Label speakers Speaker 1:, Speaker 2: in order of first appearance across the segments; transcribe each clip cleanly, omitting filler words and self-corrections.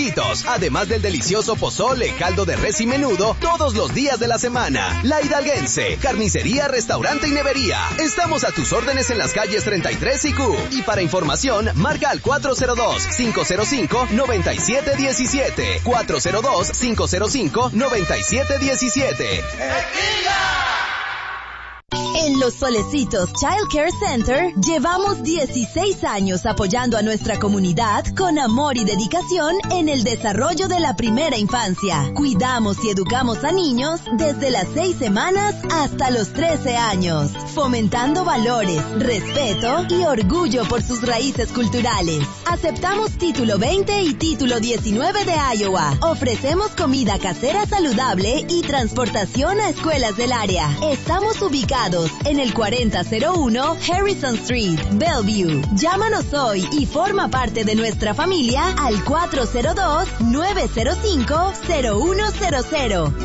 Speaker 1: Además del delicioso pozole, caldo de res y menudo, todos los días de la semana. La Hidalguense, carnicería, restaurante y nevería. Estamos a tus órdenes en las calles 33 y Q. Y para información, marca al 402-505-9717. 402-505-9717.
Speaker 2: En Los Solecitos Child Care Center llevamos 16 años apoyando a nuestra comunidad con amor y dedicación en el desarrollo de la primera infancia. Cuidamos y educamos a niños desde las 6 semanas hasta los 13 años, fomentando valores, respeto y orgullo por sus raíces culturales. Aceptamos título 20 y título 19 de Iowa. Ofrecemos comida casera saludable y transportación a escuelas del área. Estamos ubicados en el 4001 Harrison Street, Bellevue. Llámanos hoy y forma parte de nuestra familia al 402-905-0100.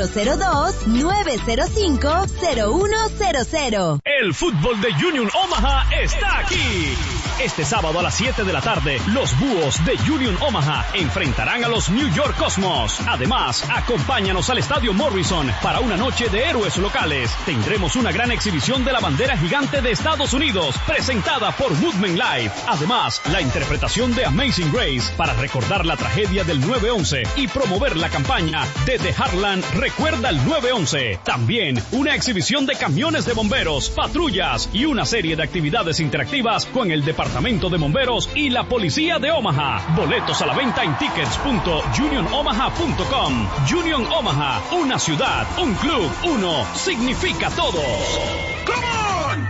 Speaker 2: 402-905-0100.
Speaker 3: El fútbol de Union Omaha está aquí. Este sábado a las 7 de la tarde, los Búhos de Union Omaha enfrentarán a los New York Cosmos. Además, acompáñanos al Estadio Morrison para una noche de héroes locales. Tendremos una gran exhibición de la bandera gigante de Estados Unidos, presentada por Woodman Live. Además, la interpretación de Amazing Grace para recordar la tragedia del 9/11 y promover la campaña de The Heartland Recuerda el 9/11. También una exhibición de camiones de bomberos, patrullas y una serie de actividades interactivas con el Departamento de Bomberos y la Policía de Omaha. Boletos a la venta en tickets.unionomaha.com. Union Omaha, una ciudad, un club, uno significa todo. ¡Come on!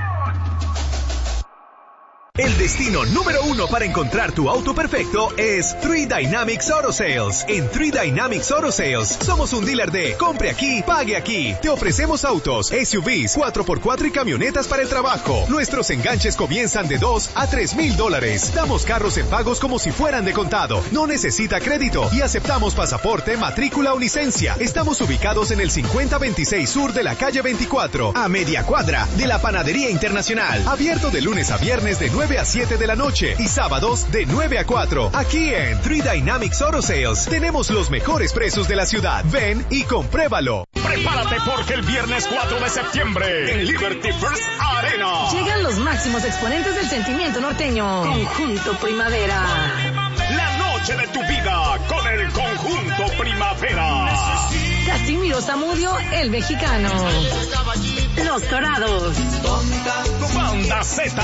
Speaker 1: El destino número 1 para encontrar tu auto perfecto es 3 Dynamics Auto Sales. En 3 Dynamics Auto Sales somos un dealer de compre aquí, pague aquí. Te ofrecemos autos, SUVs, 4x4 y camionetas para el trabajo. Nuestros enganches comienzan de $2,000 a $3,000. Damos carros en pagos como si fueran de contado. No necesita crédito y aceptamos pasaporte, matrícula o licencia. Estamos ubicados en el 5026 Sur de la calle 24, a media cuadra de la Panadería Internacional. Abierto de lunes a viernes de 9 a 7 de la noche y sábados de 9 a 4. Aquí en 3 Dynamics Auto Sales tenemos los mejores precios de la ciudad. Ven y compruébalo.
Speaker 3: Prepárate porque el viernes 4 de septiembre en Liberty First Arena
Speaker 4: llegan los máximos exponentes del sentimiento norteño. Conjunto Primavera.
Speaker 3: La noche de tu vida con el Conjunto Primavera.
Speaker 4: Casimiro Zamudio, el mexicano. Los Dorados.
Speaker 3: Banda Z.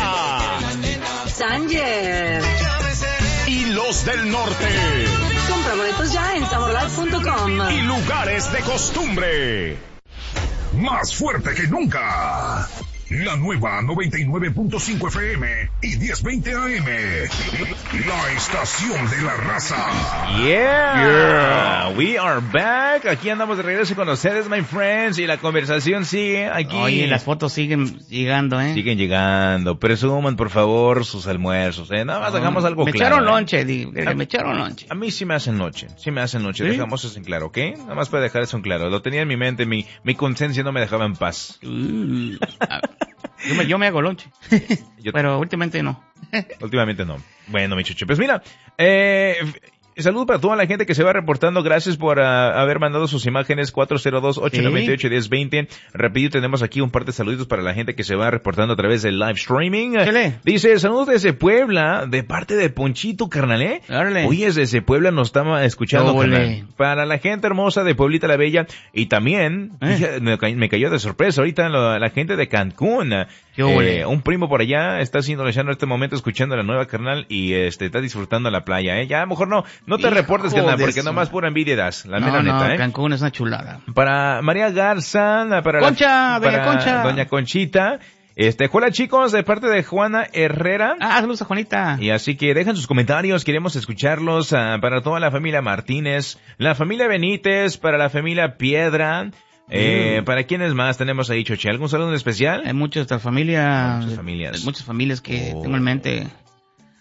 Speaker 4: Sanger.
Speaker 3: Y los del norte.
Speaker 4: Compra boletos ya en saborlife.com.
Speaker 3: Y lugares de costumbre.
Speaker 5: Más fuerte que nunca. La nueva 99.5 FM y 1020 AM. La estación de la raza.
Speaker 6: Yeah. We are back. Aquí andamos de regreso con ustedes, my friends. Y la conversación sigue aquí.
Speaker 7: Oye, las fotos siguen llegando,
Speaker 6: Siguen llegando. Presuman, por favor, sus almuerzos, Nada más hagamos algo
Speaker 7: me
Speaker 6: claro.
Speaker 7: Me echaron lonche.
Speaker 6: A mí sí me hacen noche. ¿Sí? Dejamos eso en claro, ¿ok? Nada más para dejar eso en claro. Lo tenía en mi mente, mi conciencia no me dejaba en paz.
Speaker 7: Yo me hago lonche. Pero últimamente no.
Speaker 6: Últimamente no. Bueno, mi chucho. Pues mira, saludos para toda la gente que se va reportando. Gracias por haber mandado sus imágenes. 402-898-1020. Rapidito tenemos aquí un par de saluditos para la gente que se va reportando a través del live streaming. Dice, saludos desde Puebla, de parte de Ponchito, carnal, Oye, desde Puebla nos estaba escuchando, carnal. Para la gente hermosa de Pueblita la Bella. Y también, me cayó de sorpresa ahorita la gente de Cancún. Un primo por allá está sintonizando en este momento, escuchando la nueva, carnal, y está disfrutando la playa, Ya a lo mejor no te reportes, carnal, porque nomás pura envidia das, la mera neta,
Speaker 7: Cancún es una chulada.
Speaker 6: Para María Garza, para Doña Conchita. Hola chicos, de parte de Juana Herrera.
Speaker 7: Saludos a Juanita.
Speaker 6: Y así que dejan sus comentarios, queremos escucharlos, para toda la familia Martínez, la familia Benítez, para la familia Piedra. ¿Para quiénes más tenemos ahí, Choche? ¿Algún saludo en especial?
Speaker 7: Hay muchas familias.
Speaker 6: Muchas familias.
Speaker 7: Muchas familias que tengo en mente.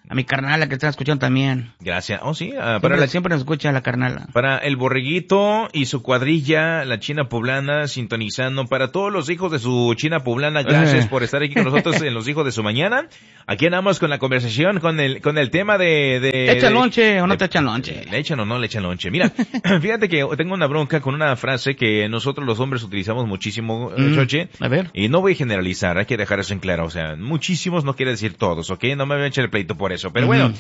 Speaker 7: A mi carnala que está escuchando también.
Speaker 6: Gracias. Oh, sí.
Speaker 7: Siempre nos escucha la carnala.
Speaker 6: Para el borreguito y su cuadrilla, la China Poblana, sintonizando. Para todos los hijos de su China Poblana, gracias por estar aquí con nosotros en Los Hijos de su Mañana. Aquí andamos con la conversación, con el tema de...
Speaker 7: ¿Te echan lonche o no te echan lonche?
Speaker 6: ¿Le echan o no le echan lonche? Mira, fíjate que tengo una bronca con una frase que nosotros los hombres utilizamos muchísimo, Choche.
Speaker 7: A ver.
Speaker 6: Y no voy a generalizar, hay que dejar eso en claro. O sea, muchísimos no quiere decir todos, ¿ok? No me voy a echar el pleito por eso. Pero bueno,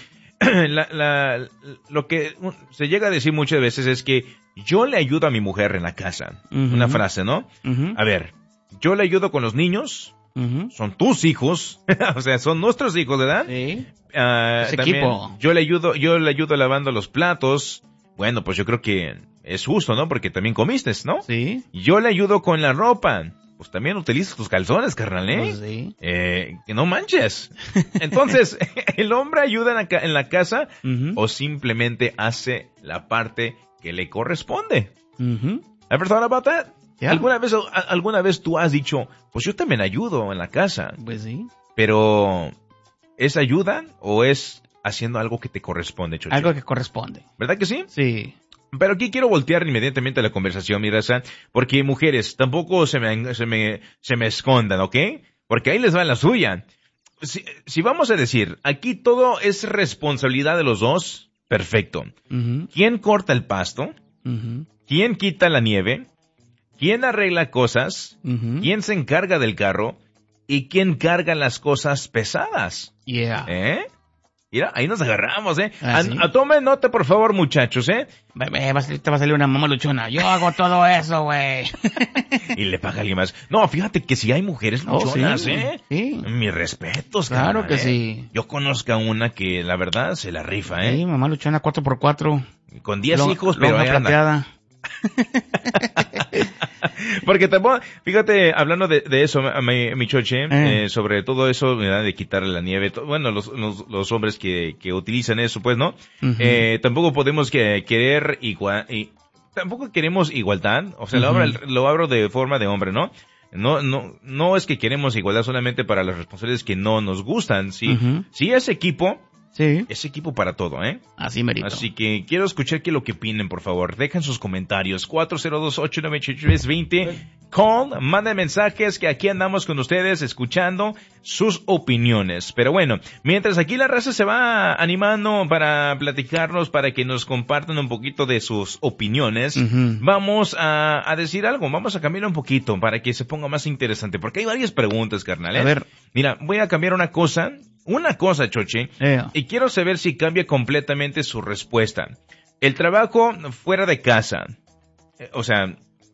Speaker 6: lo que se llega a decir muchas veces es que yo le ayudo a mi mujer en la casa. Una frase, ¿no? A ver, yo le ayudo con los niños. Son tus hijos, o sea, son nuestros hijos, ¿verdad?
Speaker 7: Sí.
Speaker 6: Equipo. Yo le ayudo lavando los platos. Bueno, pues yo creo que es justo, ¿no? Porque también comiste, ¿no?
Speaker 7: Sí.
Speaker 6: Yo le ayudo con la ropa. Pues también utilizas tus calzones, carnal, ¿eh?
Speaker 7: Pues sí.
Speaker 6: Que no manches. Entonces, ¿el hombre ayuda en la casa o simplemente hace la parte que le corresponde? ¿Ever thought about that?
Speaker 7: Yeah.
Speaker 6: ¿Alguna vez tú has dicho, pues yo también ayudo en la casa?
Speaker 7: Pues sí.
Speaker 6: Pero, ¿es ayuda o es haciendo algo que te corresponde, Choche?
Speaker 7: Algo que corresponde.
Speaker 6: ¿Verdad que sí?
Speaker 7: Sí.
Speaker 6: Pero aquí quiero voltear inmediatamente la conversación, mi raza, porque mujeres, tampoco se me escondan, ¿ok? Porque ahí les va la suya. Si vamos a decir, aquí todo es responsabilidad de los dos, perfecto. ¿Quién corta el pasto? ¿Quién quita la nieve? ¿Quién arregla cosas? ¿Quién se encarga del carro? ¿Y quién carga las cosas pesadas?
Speaker 7: Yeah.
Speaker 6: Mira, ahí nos agarramos, ¿eh?
Speaker 7: ¿Sí?
Speaker 6: Tomen nota, por favor, muchachos, ¿eh?
Speaker 7: Te va a salir una mamá luchona. Yo hago todo eso, güey.
Speaker 6: Y le paga alguien más. No, fíjate que si hay mujeres luchonas,
Speaker 7: sí,
Speaker 6: ¿eh?
Speaker 7: Sí.
Speaker 6: Mis respetos,
Speaker 7: Claro
Speaker 6: carnal,
Speaker 7: que sí.
Speaker 6: Yo conozco a una que, la verdad, se la rifa, ¿eh?
Speaker 7: Sí, mamá luchona 4x4.
Speaker 6: Con 10 hijos, pero ahí anda.
Speaker 7: Plateada.
Speaker 6: Porque tampoco, fíjate, hablando de eso, mi Choche, sobre todo eso, ¿verdad? De quitarle la nieve, bueno, los hombres que utilizan eso, pues, ¿no? Tampoco podemos querer tampoco queremos igualdad, o sea, lo abro de forma de hombre, ¿no? No es que queremos igualdad solamente para las responsabilidades que no nos gustan, sí, sí es equipo.
Speaker 7: Sí.
Speaker 6: Es equipo para todo, ¿eh?
Speaker 7: Así merito.
Speaker 6: Así que quiero escuchar lo que opinen, por favor. Dejen sus comentarios. 402-898-320. Call, manden mensajes que aquí andamos con ustedes escuchando sus opiniones. Pero bueno, mientras aquí la raza se va animando para platicarnos, para que nos compartan un poquito de sus opiniones, vamos a decir algo. Vamos a cambiar un poquito para que se ponga más interesante. Porque hay varias preguntas, carnal, ¿eh?
Speaker 7: A ver.
Speaker 6: Mira, voy a cambiar una cosa, Choche, y quiero saber si cambia completamente su respuesta. El trabajo fuera de casa, o sea,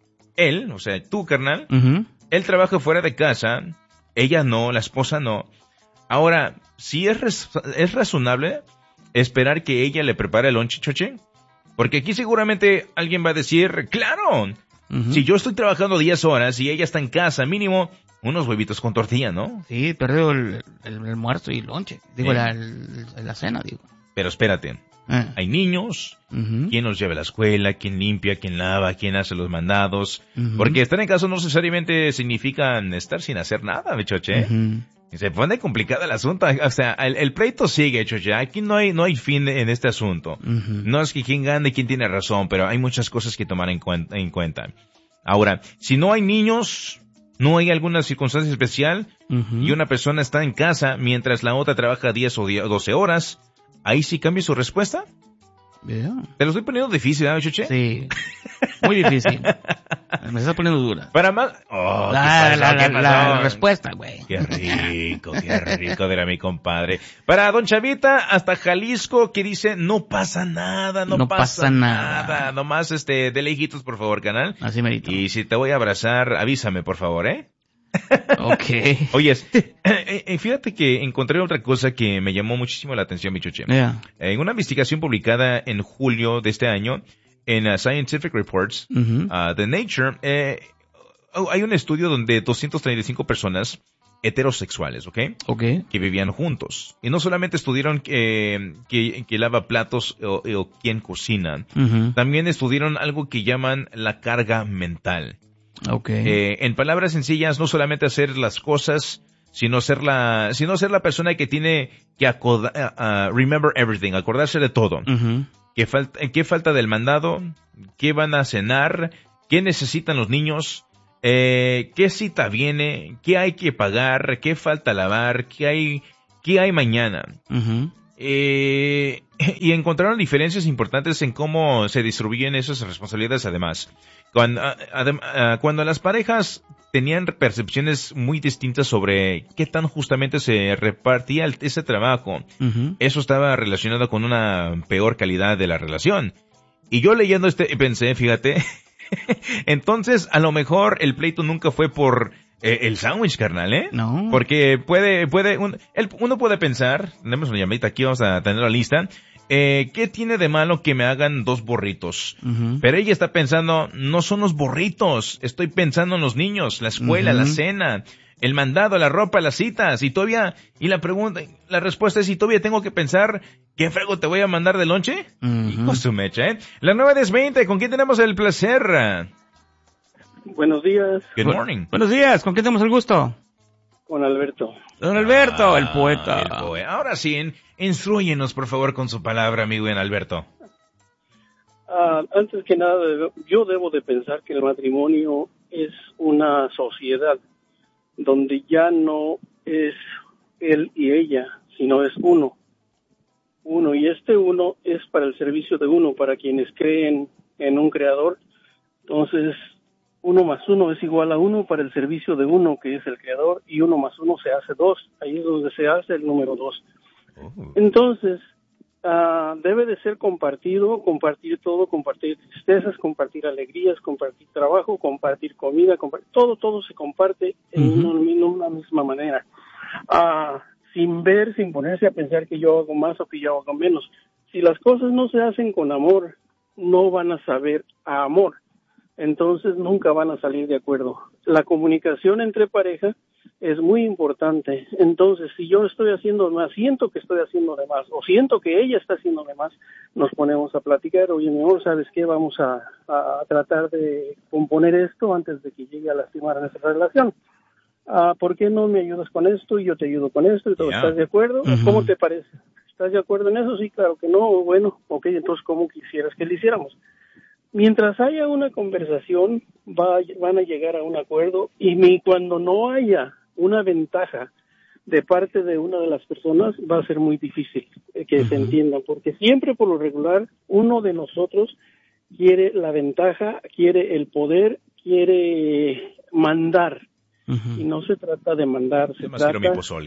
Speaker 6: tú, carnal, él trabaja fuera de casa, ella no, la esposa no. Ahora, ¿sí es razonable esperar que ella le prepare el lunch, Choche? Porque aquí seguramente alguien va a decir, claro, si yo estoy trabajando 10 horas y ella está en casa, mínimo unos huevitos con tortilla, ¿no?
Speaker 7: Sí, perdió el almuerzo y el lonche. Digo, la cena, digo.
Speaker 6: Pero espérate, hay niños, ¿quién los lleva a la escuela? ¿Quién limpia? ¿Quién lava? ¿Quién hace los mandados? Porque estar en casa no necesariamente significa estar sin hacer nada, Choche. Se pone complicado el asunto, o sea, el pleito sigue, Choche. Aquí no hay fin en este asunto. No es que quién gane, quién tiene razón, pero hay muchas cosas que tomar en cuenta. Ahora, si no hay niños, no hay alguna circunstancia especial y una persona está en casa mientras la otra trabaja 10 o 12 horas, ¿ahí sí cambia su respuesta?
Speaker 7: Yeah.
Speaker 6: Te lo estoy poniendo difícil, ¿eh, Choche?
Speaker 7: Sí, muy difícil. Me estás poniendo dura.
Speaker 6: Para más... Oh,
Speaker 7: la respuesta, güey.
Speaker 6: Qué rico, dirá mi compadre. Para Don Chavita, hasta Jalisco, que dice, no pasa nada, no pasa nada. Nomás, de lejitos, por favor, canal.
Speaker 7: Así merito.
Speaker 6: Y si te voy a abrazar, avísame, por favor, ¿eh?
Speaker 7: Okay.
Speaker 6: Oye, fíjate que encontré otra cosa que me llamó muchísimo la atención, mi Choche.
Speaker 7: Yeah.
Speaker 6: En una investigación publicada en julio de este año, en Scientific Reports de Nature, hay un estudio donde 235 personas heterosexuales, ¿ok? Que vivían juntos. Y no solamente estudiaron que lava platos o quién cocina, también estudiaron algo que llaman la carga mental. En palabras sencillas, no solamente hacer las cosas, sino ser la persona que tiene que remember everything, acordarse de todo.
Speaker 7: Ujú.
Speaker 6: ¿Qué falta del mandado? ¿Qué van a cenar? ¿Qué necesitan los niños? ¿Qué cita viene? ¿Qué hay que pagar? ¿Qué falta lavar? ¿Qué hay mañana?
Speaker 7: Ujú.
Speaker 6: Y encontraron diferencias importantes en cómo se distribuyen esas responsabilidades además. Cuando las parejas tenían percepciones muy distintas sobre qué tan justamente se repartía ese trabajo,
Speaker 7: Ujú.
Speaker 6: eso estaba relacionado con una peor calidad de la relación. Y yo leyendo pensé, fíjate, entonces a lo mejor el pleito nunca fue por el sándwich, carnal, ¿eh?
Speaker 7: No.
Speaker 6: Porque uno puede pensar, tenemos una llamadita aquí, vamos a tener la lista, ¿qué tiene de malo que me hagan 2 burritos?
Speaker 7: Ujú.
Speaker 6: Pero ella está pensando, no son los burritos, estoy pensando en los niños, la escuela,
Speaker 7: Ujú.
Speaker 6: la cena, el mandado, la ropa, las citas, la respuesta es, ¿y todavía tengo que pensar qué frego te voy a mandar de lonche?
Speaker 7: Ujú.
Speaker 6: Hijo su mecha, ¿eh? La 9:20, ¿con quién tenemos el placer?
Speaker 8: Buenos días,
Speaker 6: Good morning.
Speaker 7: Buenos días, ¿con quién tenemos el gusto?
Speaker 8: con Alberto.
Speaker 7: Don Alberto, el poeta.
Speaker 6: Ahora sí, instrúyenos por favor con su palabra, amigo Alberto.
Speaker 8: Antes que nada, yo debo de pensar que el matrimonio es una sociedad donde ya no es él y ella, sino es uno. Y este uno es para el servicio de uno, para quienes creen en un creador. Entonces, 1 más 1 es igual a 1 para el servicio de uno, que es el creador, y 1 más 1 se hace 2. Ahí es donde se hace el número 2. Entonces, debe de ser compartido, compartir todo, compartir tristezas, compartir alegrías, compartir trabajo, compartir comida, todo se comparte en una misma manera. Sin ponerse a pensar que yo hago más o que yo hago menos. Si las cosas no se hacen con amor, no van a saber a amor. Entonces nunca van a salir de acuerdo. La comunicación entre pareja es muy importante. Entonces, si yo estoy haciendo más, siento que estoy haciendo de más, o siento que ella está haciendo de más, nos ponemos a platicar. Oye, mi amor, ¿sabes qué? Vamos a tratar de componer esto antes de que llegue a lastimar nuestra relación. ¿Por qué no me ayudas con esto y yo te ayudo con esto? ¿Y ¿Estás de acuerdo? ¿Cómo te parece? ¿Estás de acuerdo en eso? Sí, claro que no. Bueno, ok, entonces, ¿cómo quisieras que lo hiciéramos? Mientras haya una conversación, van a llegar a un acuerdo, y cuando no haya una ventaja de parte de una de las personas, va a ser muy difícil que se entiendan, porque siempre por lo regular uno de nosotros quiere la ventaja, quiere el poder, quiere mandar, y no se trata de mandar, se trata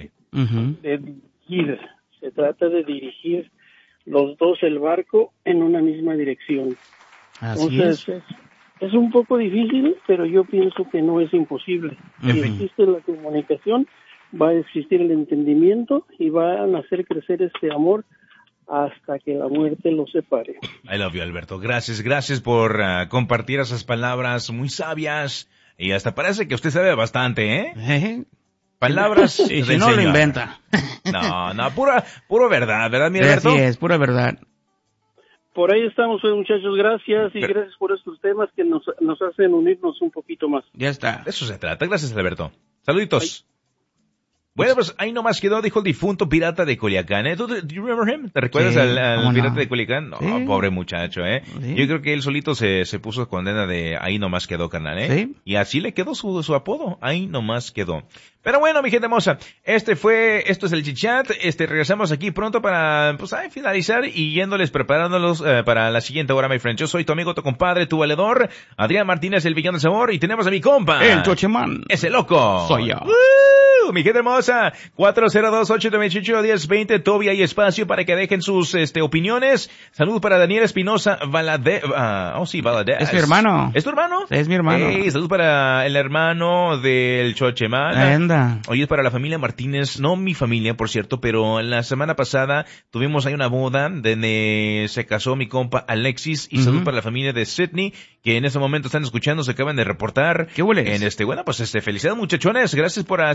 Speaker 8: de dirigir, se trata de dirigir los dos el barco en una misma dirección. Entonces, es un poco difícil, pero yo pienso que no es imposible. Si existe la comunicación, va a existir el entendimiento y van a hacer crecer este amor hasta que la muerte los separe.
Speaker 6: I love you, Alberto. Gracias por compartir esas palabras muy sabias, y hasta parece que usted sabe bastante, ¿eh? Palabras
Speaker 7: y si no lo inventa.
Speaker 6: No, pura verdad, ¿verdad, mi Alberto?
Speaker 7: Así es, pura verdad.
Speaker 8: Por ahí estamos, muchachos, gracias, y gracias por estos temas que nos hacen unirnos un poquito más.
Speaker 7: Ya está.
Speaker 6: De eso se trata. Gracias, Alberto. Saluditos. Bueno, pues ahí nomás quedó, dijo el difunto pirata de Culiacán, ¿eh? ¿Do you remember him? ¿Te recuerdas al pirata de Culiacán? No, sí. Pobre muchacho, ¿eh? Sí. Yo creo que él solito se puso condena de ahí nomás quedó, carnal, ¿eh? Sí. Y así le quedó su apodo, ahí nomás quedó. Pero bueno, mi gente hermosa, esto es el chichat, regresamos aquí pronto para, pues, finalizar y yéndoles, preparándolos para la siguiente hora, my friend. Yo soy tu amigo, tu compadre, tu valedor, Adrián Martínez, el villano del sabor, y tenemos a mi compa,
Speaker 7: el Chochemán,
Speaker 6: ese loco.
Speaker 7: Soy yo.
Speaker 6: Mi gente hermosa, 402-898-1020, todavía hay espacio para que dejen sus opiniones. Salud para Daniel Espinosa Valadez. Valadez.
Speaker 7: Es mi hermano.
Speaker 6: ¿Es tu hermano?
Speaker 7: Es mi hermano.
Speaker 6: Salud para el hermano del Chochemán.
Speaker 7: Anda.
Speaker 6: Oye, es para la familia Martínez, no mi familia, por cierto, pero la semana pasada tuvimos ahí una boda donde se casó mi compa Alexis, y salud para la familia de Sydney, que en este momento están escuchando, se acaban de reportar.
Speaker 7: ¿Qué huele?
Speaker 6: Felicidades muchachones, gracias por hacerme parte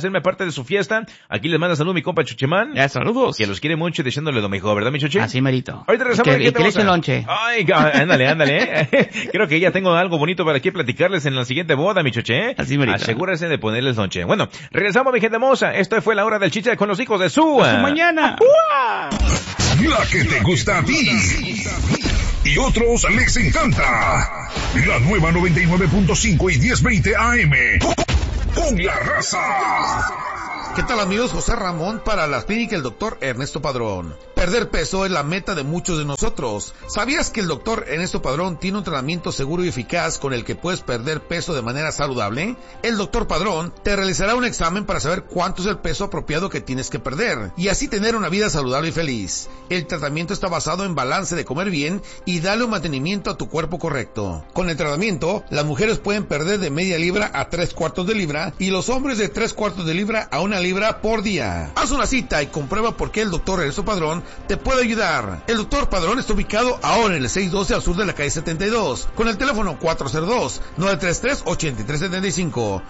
Speaker 6: parte de su fiesta. Aquí les manda salud mi compa Chuchemán.
Speaker 7: Ya, saludos.
Speaker 6: Que los quiere mucho y deseándole lo mejor, ¿verdad, mi Chuche?
Speaker 7: Así merito.
Speaker 6: Ahorita regresamos.
Speaker 7: ¿Y qué le hice el lonche?
Speaker 6: Ay, ándale. Creo que ya tengo algo bonito para aquí platicarles en la siguiente boda, mi Chuche.
Speaker 7: Así merito.
Speaker 6: Asegúrense de ponerles lonche. Bueno, regresamos, mi gente hermosa. Esto fue la hora del chicha con los hijos de su
Speaker 7: mañana.
Speaker 5: La que te gusta a ti y otros les encanta. La nueva 99.5 y 1020 AM. Con la raza.
Speaker 9: ¿Qué tal, amigos? José Ramón para la clínica El Dr. Ernesto Padrón. Perder peso es la meta de muchos de nosotros. ¿Sabías que el Dr. Ernesto Padrón tiene un tratamiento seguro y eficaz con el que puedes perder peso de manera saludable? El Dr. Padrón te realizará un examen para saber cuánto es el peso apropiado que tienes que perder y así tener una vida saludable y feliz. El tratamiento está basado en balance de comer bien y darle un mantenimiento a tu cuerpo correcto. Con el tratamiento, las mujeres pueden perder de media libra a 3/4 de libra y los hombres de 3/4 de libra a 1 libra por día. Haz una cita y comprueba por qué el Dr. Ernesto Padrón te puede ayudar. El Dr. Padrón está ubicado ahora en el 612 al sur de la calle 72, con el teléfono 402-933-8375.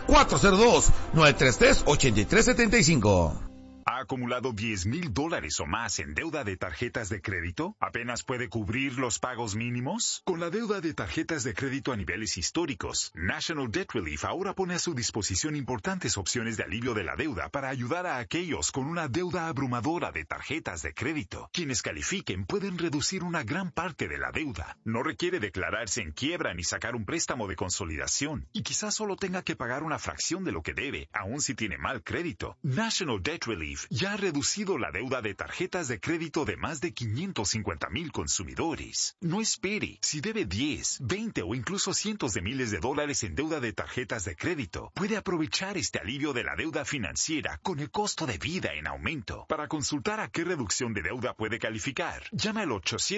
Speaker 9: 402-933-8375.
Speaker 10: ¿Ha acumulado $10,000 o más en deuda de tarjetas de crédito? ¿Apenas puede cubrir los pagos mínimos? Con la deuda de tarjetas de crédito a niveles históricos, National Debt Relief ahora pone a su disposición importantes opciones de alivio de la deuda para ayudar a aquellos con una deuda abrumadora de tarjetas de crédito. Quienes califiquen pueden reducir una gran parte de la deuda. No requiere declararse en quiebra ni sacar un préstamo de consolidación. Y quizás solo tenga que pagar una fracción de lo que debe, aun si tiene mal crédito. National Debt Relief ya ha reducido la deuda de tarjetas de crédito de más de 550,000 consumidores. No espere. Si debe 10, 20 o incluso cientos de miles de dólares en deuda de tarjetas de crédito, puede aprovechar este alivio de la deuda financiera con el costo de vida en aumento. Para consultar a qué reducción de deuda puede calificar, llame al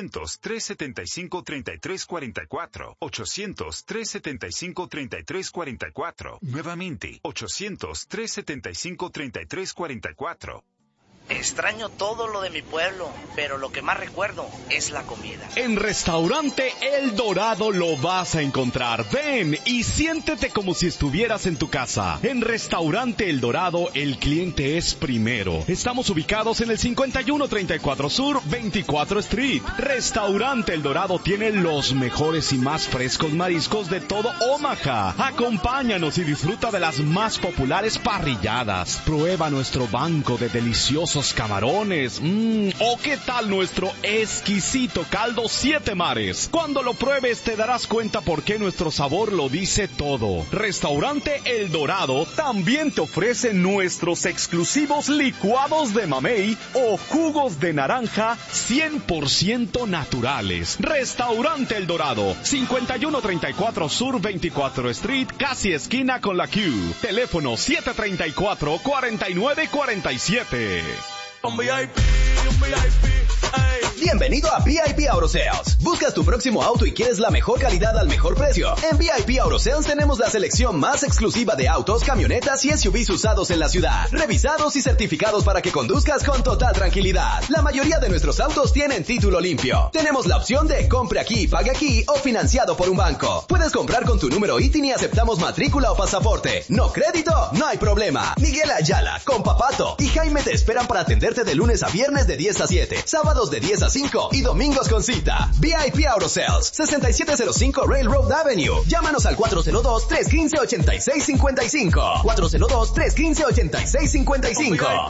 Speaker 10: 800-375-3344. 800-375-3344. Nuevamente, 800-375-3344.
Speaker 11: Extraño todo lo de mi pueblo, pero lo que más recuerdo es la comida.
Speaker 3: En Restaurante El Dorado lo vas a encontrar. Ven y siéntete como si estuvieras en tu casa. En Restaurante El Dorado, el cliente es primero. Estamos ubicados en el 5134 Sur, 24 Street. Restaurante El Dorado tiene los mejores y más frescos mariscos de todo Omaha. Acompáñanos y disfruta de las más populares parrilladas. Prueba nuestro banco de deliciosos camarones. ¿O qué tal nuestro exquisito caldo 7 mares? Cuando lo pruebes te darás cuenta por qué nuestro sabor lo dice todo. Restaurante El Dorado también te ofrece nuestros exclusivos licuados de mamey o jugos de naranja 100% naturales. Restaurante El Dorado, 5134 Sur 24 Street, casi esquina con la Q. Teléfono 734-4947.
Speaker 1: Bienvenido a VIP Auto Sales. ¿Buscas tu próximo auto y quieres la mejor calidad al mejor precio? En VIP Auto Sales tenemos la selección más exclusiva de autos, camionetas y SUVs usados en la ciudad, revisados y certificados para que conduzcas con total tranquilidad. La mayoría de nuestros autos tienen título limpio. Tenemos la opción de compre aquí, pague aquí o financiado por un banco. Puedes comprar con tu número ITIN y aceptamos matrícula o pasaporte. ¿No crédito? No hay problema. Miguel Ayala, Compa Pato y Jaime te esperan para atenderte de lunes a viernes de 10 a 7, sábados de 10 a 5 y domingos con cita. VIP Auto Sales, 6705 Railroad Avenue. Llámanos al 402-315-8655. 402-315-8655.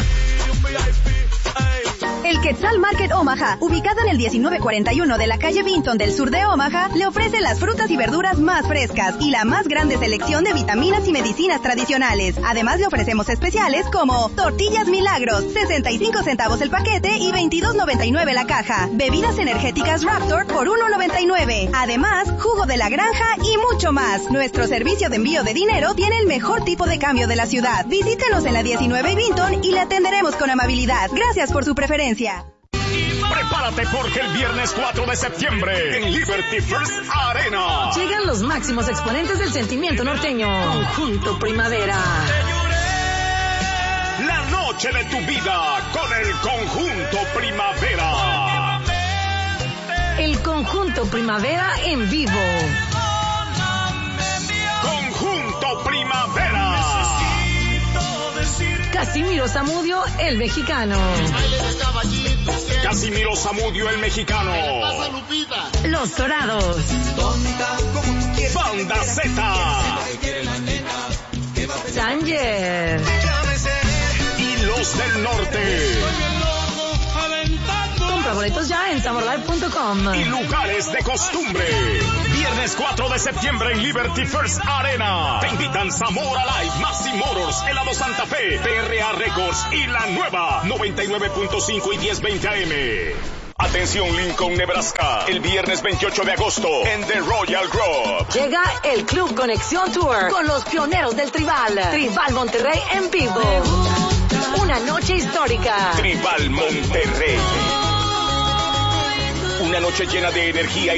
Speaker 2: El Quetzal Market Omaha, ubicado en el 1941 de la calle Vinton del sur de Omaha, le ofrece las frutas y verduras más frescas y la más grande selección de vitaminas y medicinas tradicionales. Además le ofrecemos especiales como tortillas Milagros, 65 centavos el paquete y $22.99 la caja. Bebidas energéticas Raptor por $1.99. Además, jugo de la granja y mucho más. Nuestro servicio de envío de dinero tiene el mejor tipo de cambio de la ciudad. Visítenos en la 19 Vinton y le atenderemos con amabilidad. Gracias por su preferencia.
Speaker 3: Prepárate porque el viernes 4 de septiembre en Liberty First Arena
Speaker 4: llegan los máximos exponentes del sentimiento norteño. Conjunto Primavera.
Speaker 3: La noche de tu vida con el Conjunto Primavera.
Speaker 4: El Conjunto Primavera en vivo.
Speaker 3: Conjunto Primavera.
Speaker 4: Casimiro Zamudio, el mexicano.
Speaker 3: Casimiro Zamudio, el mexicano.
Speaker 4: Los Dorados.
Speaker 3: Banda Z.
Speaker 4: Tanger.
Speaker 3: Y los del norte.
Speaker 4: Compra boletos ya en samurai.com.
Speaker 3: Y lugares de costumbre. Viernes 4 de septiembre en Liberty First Arena. Te invitan Zamora Live, Maxi Motors, Helado Santa Fe, PRA Records y La Nueva 99.5 y 1020 AM. Atención Lincoln, Nebraska, el viernes 28 de agosto en The Royal Grove.
Speaker 4: Llega el Club Conexión Tour con los pioneros del Tribal. Tribal Monterrey en vivo. Una noche histórica.
Speaker 3: Tribal Monterrey. Una noche llena de energía